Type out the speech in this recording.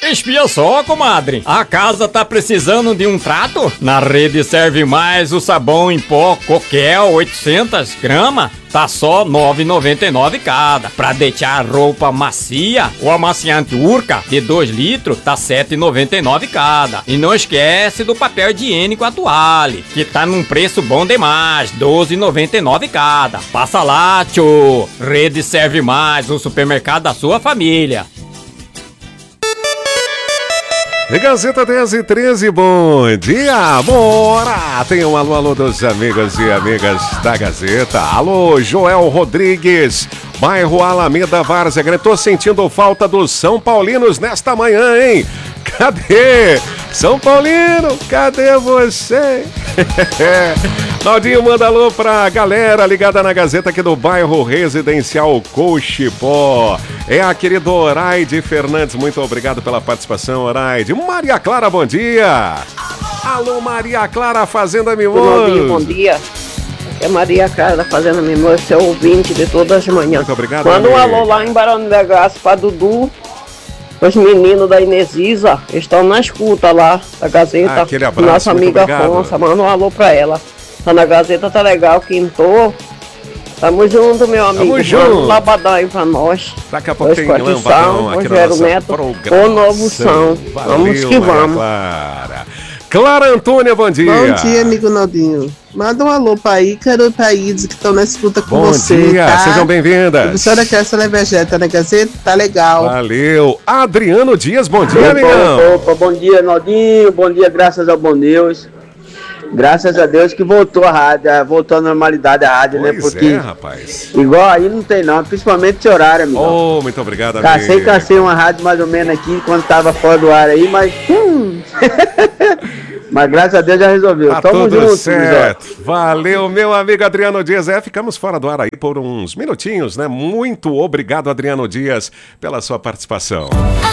Espia só, comadre. A casa tá precisando de um trato? Na Rede Serve Mais o sabão em pó Coquel 800 gramas. Tá só R$ 9,99 cada. Pra deixar a roupa macia, o amaciante Urca de 2 litros tá R$ 7,99 cada. E não esquece do papel higiênico Atuale, que tá num preço bom demais, R$ 12,99 cada. Passa lá, tchô. Rede Serve Mais, o supermercado da sua família. E Gazeta 10 e 13, bom dia, bora! Tem um alô dos amigos e amigas da Gazeta. Alô, Joel Rodrigues, bairro Alameda Várzea Grande. Tô sentindo falta dos São Paulinos nesta manhã, hein? Cadê? São Paulino, cadê você? Naldinho manda alô pra galera ligada na Gazeta aqui do bairro Residencial Cochipó. É a querida Oraide Fernandes, muito obrigado pela participação, Oraide. Maria Clara, bom dia. Alô, Maria Clara, Fazenda Mimoso. Bom dia. É Maria Clara da Fazenda Mimoso, seu ouvinte de todas as manhãs. Muito obrigado. Manda um alô lá em Barão da Graça pra Dudu. Os meninos da Inesiza estão na escuta lá da Gazeta. Aquele abraço, nossa amiga Afonso, manda um alô pra ela. Tá na Gazeta, tá legal, quintou. Tamo junto, meu amigo. Tamo junto. Um labadão aí pra nós. Daqui a pouco tem lambadão aqui na Rogério nossa Neto, programação. o Novo São. Vamos que vamos. Clara Antônia, bom dia. Bom dia, amigo Naldinho. Manda um alô pra Ícaro e pra Ides, que estão na escuta com você. Bom dia, tá? sejam bem-vindas. Professora Késsia Vegeta na Gazeta, tá legal. Valeu. Adriano Dias, bom dia, amigão. Opa, bom dia, Naldinho. Bom dia, graças ao bom Deus. Graças a Deus que voltou a rádio, voltou à normalidade a rádio, pois né? Porque rapaz. Igual aí não tem não, principalmente esse horário, amigo. Oh, muito obrigado, amigo. Cacei uma rádio mais ou menos aqui quando tava fora do ar aí, mas... Mas graças a Deus já resolveu. Tá Tamo tudo junto, certo. Valeu, meu amigo Adriano Dias. Ficamos fora do ar aí por uns minutinhos, né? Muito obrigado, Adriano Dias, pela sua participação.